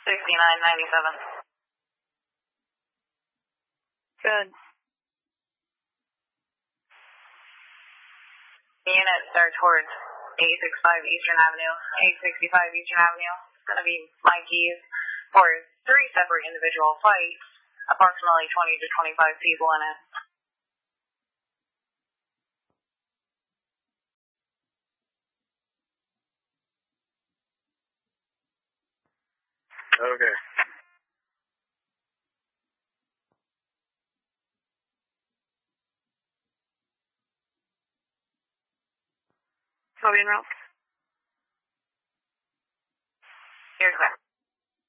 6997. Good. Units are towards 865 Eastern Avenue, 865 Eastern Avenue. It's going to be my keys for 3 separate individual flights, approximately 20 to 25 people in it. Okay. Copy en route. You're clear.